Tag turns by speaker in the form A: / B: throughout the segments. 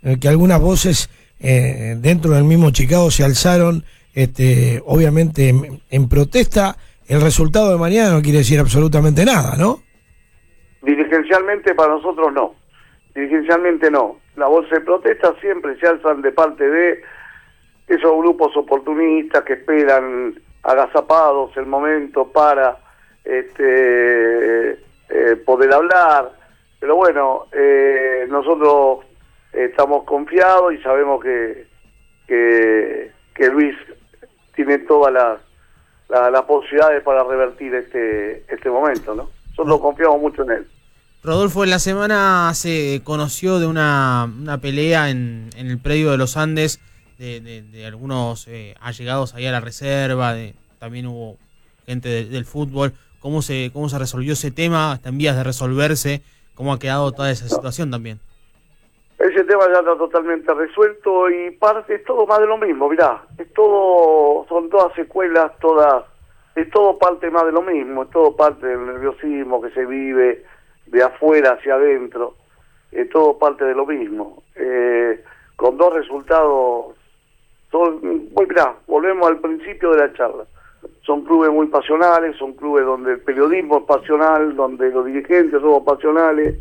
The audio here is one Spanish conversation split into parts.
A: que algunas voces dentro del mismo Chicago se alzaron, obviamente en protesta. El resultado de mañana no quiere decir absolutamente nada, ¿no?
B: Dirigencialmente para nosotros no. Dirigencialmente no. La voz de protesta siempre se alzan de parte de esos grupos oportunistas que esperan agazapados el momento para poder hablar. Pero bueno, nosotros estamos confiados y sabemos que Luis tiene todas las posibilidades para revertir este momento, ¿no? Nosotros confiamos mucho en él.
C: Rodolfo, en la semana se conoció de una pelea en el predio de los Andes de algunos allegados ahí a la reserva, también hubo gente del fútbol. ¿Cómo se resolvió ese tema? ¿Está en vías de resolverse? ¿Cómo ha quedado toda esa situación también?
B: Ese tema ya está totalmente resuelto y parte es todo más de lo mismo, mirá, son todas secuelas, es todo parte más de lo mismo, es todo parte del nerviosismo que se vive de afuera hacia adentro, es todo parte de lo mismo, con dos resultados, mirá, volvemos al principio de la charla, son clubes muy pasionales, son clubes donde el periodismo es pasional, donde los dirigentes somos pasionales,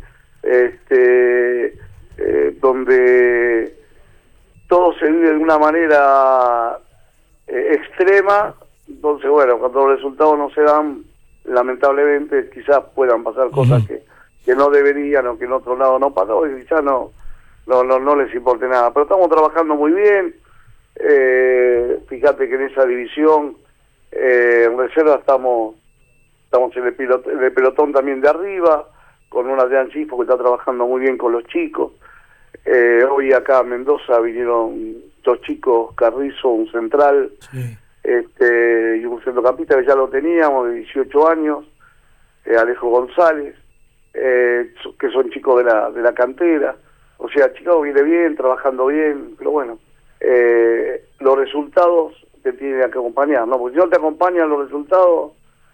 B: donde todo se vive de una manera extrema. Entonces, bueno, cuando los resultados no se dan, lamentablemente quizás puedan pasar cosas que no deberían o que en otro lado no pasó y quizás no les importe nada. Pero estamos trabajando muy bien. Fíjate que en esa división, en reserva estamos en el pelotón también de arriba, con una de Anchifo que está trabajando muy bien con los chicos. Hoy acá en Mendoza vinieron 2 chicos, Carrizo, un central, sí, y un centrocampista que ya lo teníamos, de 18 años, Alejo González, que son chicos de la cantera. O sea, Chicago viene bien, trabajando bien, pero bueno, los resultados te tienen que acompañar, ¿no? Porque si no te acompañan los resultados,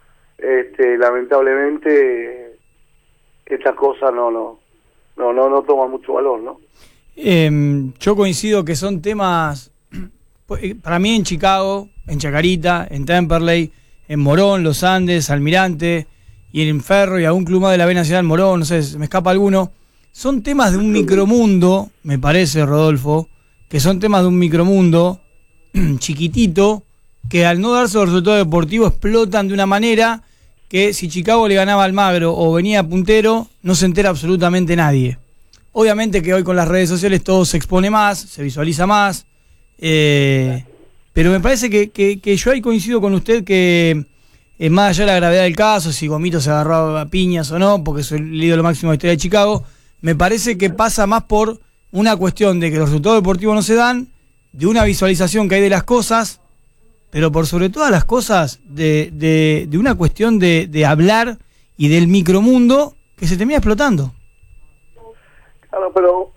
B: lamentablemente estas cosas no toman mucho valor, ¿no?
D: Yo coincido que son temas, para mí en Chicago, en Chacarita, en Temperley, en Morón, Los Andes, Almirante y en Ferro y algún club más de la B Nacional, Morón, no sé, me escapa alguno. Son temas de un micromundo, me parece, Rodolfo, que son temas de un micromundo chiquitito, que al no darse los resultados deportivos explotan de una manera que si Chicago le ganaba a Almagro o venía puntero, no se entera absolutamente nadie. Obviamente que hoy con las redes sociales todo se expone más, se visualiza más, pero me parece que yo ahí coincido con usted que más allá de la gravedad del caso, si Gomito se agarró a piñas o no, porque es el ídolo máximo de la historia de Chicago, me parece que pasa más por una cuestión de que los resultados deportivos no se dan, de una visualización que hay de las cosas, pero por sobre todas las cosas de una cuestión de hablar y del micromundo que se termina explotando.
B: Claro, pero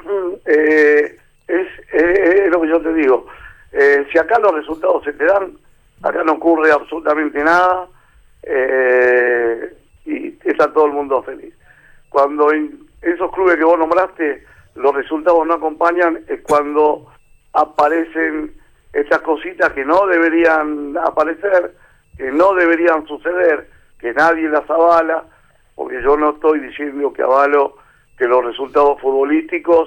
B: es lo que yo te digo. Si acá los resultados se te dan, acá no ocurre absolutamente nada y está todo el mundo feliz. Cuando en esos clubes que vos nombraste los resultados no acompañan, es cuando aparecen esas cositas que no deberían aparecer, que no deberían suceder, que nadie las avala, porque yo no estoy diciendo que avalo que los resultados futbolísticos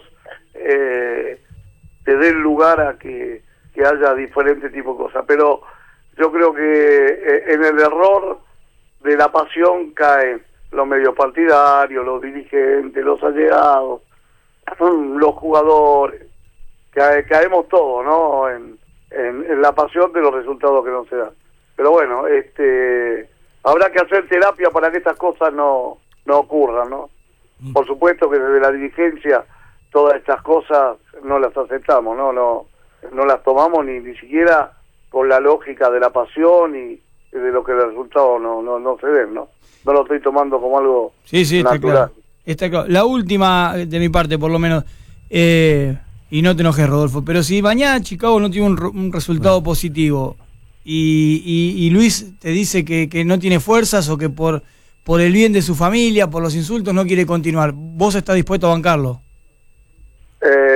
B: te den lugar a que haya diferentes tipos de cosas, pero yo creo que en el error de la pasión caen los medios partidarios, los dirigentes, los allegados, los jugadores, caemos todos, ¿no? En la pasión de los resultados que no se dan. Pero bueno, habrá que hacer terapia para que estas cosas no ocurran, ¿no? Por supuesto que desde la dirigencia todas estas cosas no las aceptamos, no las tomamos ni siquiera con la lógica de la pasión y de lo que el resultado no se den, ¿no? No lo estoy tomando como algo natural.
D: Está claro. La última de mi parte, por lo menos, y no te enojes, Rodolfo, pero si mañana Chicago no tiene un resultado positivo y Luis te dice que no tiene fuerzas o que por el bien de su familia, por los insultos, no quiere continuar, ¿vos estás dispuesto a bancarlo?